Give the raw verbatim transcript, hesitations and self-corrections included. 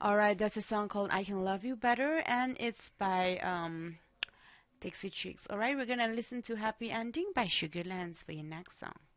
Alright, that's a song called I Can Love You Better, and it's by um, Dixie Chicks. Alright, we're gonna listen to Happy Ending by Sugarlands for your next song.